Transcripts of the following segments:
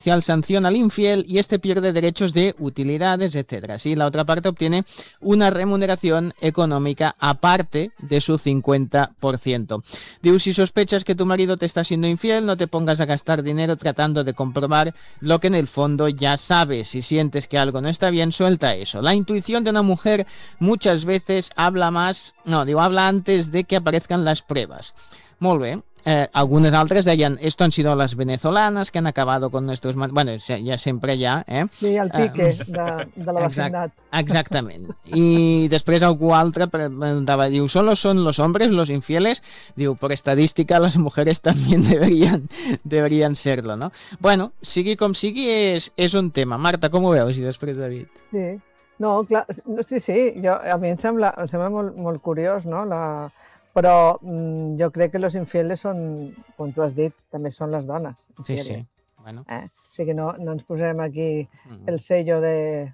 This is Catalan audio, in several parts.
sanciona al infiel y este pierde derechos de utilidades, etcétera. Así, la otra parte obtiene una remuneración económica aparte de su 50%. Diu, si sospechas que tu marido te está siendo infiel, no te pongas a gastar dinero tratando de comprobar lo que en el fondo ya sabes. Si sientes que algo no está bien, suelta eso. La intuición de una mujer muchas veces habla antes de que aparezcan las pruebas. Molt bé. Algunes altres deien, esto han sido las venezolanas que han acabado con nuestros... Bueno, ja sempre hi ha, Sí, el pique de la vecindad. Exactament. I després algú altre preguntava, diu, ¿solo son los hombres los infieles? Diu, por estadística las mujeres también deberían serlo, no? Bueno, sigui com sigui, és un tema. Marta, com ho veus? I després David. Sí, no, clar, sí, a mi em sembla molt curiós, no?, però jo crec que los infieles són, com tu has dit, també són les dones. Sí. Bueno. O sigui, no ens posem aquí el sello de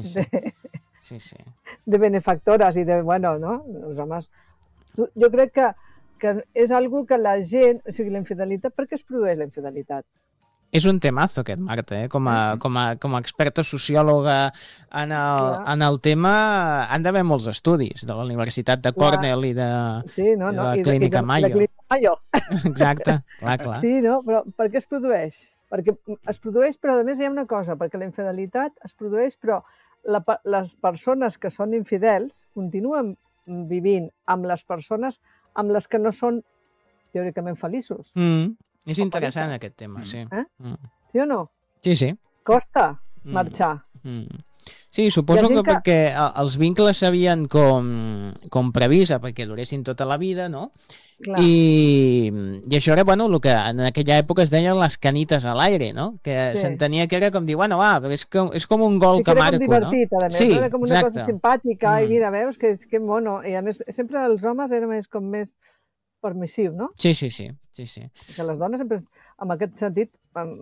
benefactores i de, bueno, no? Els homes... Jo crec que és algo que la gent... O sigui, la infidelitat, per què es produeix la infidelitat? És un temazo aquest, Marta, com a experta sociòloga en el tema. Han d'haver molts estudis de la Universitat de Cornell i de la Clínica Mayo. Exacte, clar. Sí, no? Però per què es produeix? Perquè es produeix, però a més hi ha una cosa, perquè la infidelitat es produeix, però les persones que són infidels continuen vivint amb les persones amb les que no són teòricament feliços. És interessant aquest tema, sí. Sí o no? Sí. Costa marxar. Sí, suposo que perquè els vincles s'havien com previst perquè duressin tota la vida, no? I això era, bueno, el que en aquella època es deien les canites a l'aire, no? Que s'entenia que era com dir, bueno, però és com un gol que marco, no? Era com divertit, a més, era com una cosa simpàtica, i mira, veus, que mono. I a més, sempre els homes eren més permissiu, no? Sí. Que les dones, sempre, en aquest sentit,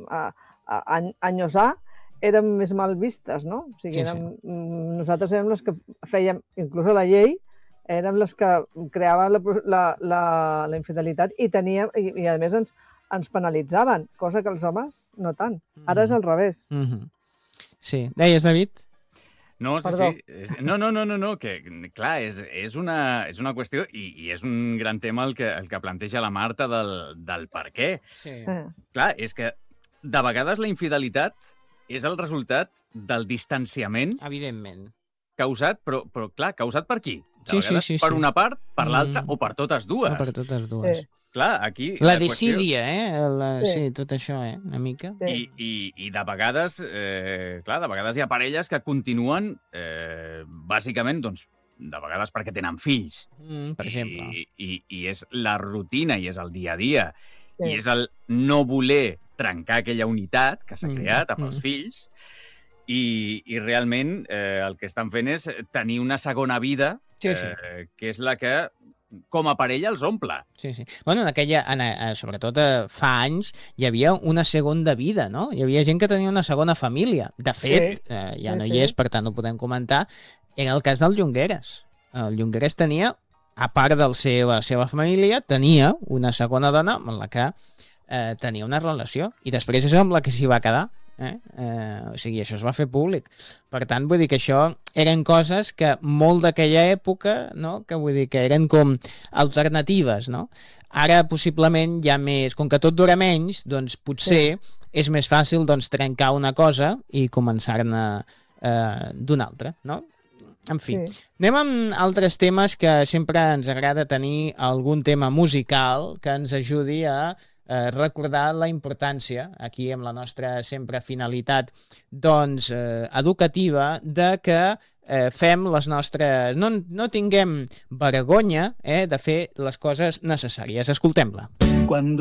anyosar, érem més mal vistes, no? O sigui, nosaltres érem les que fèiem, inclús la llei, érem les que creaven la infidelitat i a més ens penalitzaven, cosa que els homes no tant. Ara és al revés. Sí. Deies, David? No, sí. No, que clar, és una qüestió i és un gran tema el que planteja la Marta del per què. Sí. Clar, és que de vegades la infidelitat és el resultat del distanciament. Evidentment. Causat per qui? De vegades Sí. per una part, per l'altra o per totes dues. Per totes dues. Clar, aquí... La desídia, sí, tot això, una mica. I de vegades, de vegades hi ha parelles que continuen, bàsicament, doncs, de vegades perquè tenen fills. Per exemple. I és la rutina, i és el dia a dia, i és el no voler trencar aquella unitat que s'ha creat amb els fills, i realment el que estan fent és tenir una segona vida, que és la que com a parella els omple. Sí. Bueno, sobretot fa anys, hi havia una segona vida, no? Hi havia gent que tenia una segona família. De fet, ja no hi és, per tant ho podem comentar, era el cas del Llongueras. El Llongueras tenia, a part de la seva família, tenia una segona dona amb la que tenia una relació, i després és amb la que s'hi va quedar. O sigui, això es va fer públic. Per tant, vull dir que això eren coses que molt d'aquella època, no? Que vull dir que eren com alternatives, no? Ara possiblement hi ha més, com que tot dura menys, doncs potser és més fàcil trencar una cosa i començar-ne d'una altra, no? En fi, anem amb altres temes que sempre ens agrada tenir algun tema musical que ens ajudi a recordar la importància, aquí amb la nostra sempre finalitat educativa, de que fem les nostres... No tinguem vergonya de fer les coses necessàries. Escoltem-la.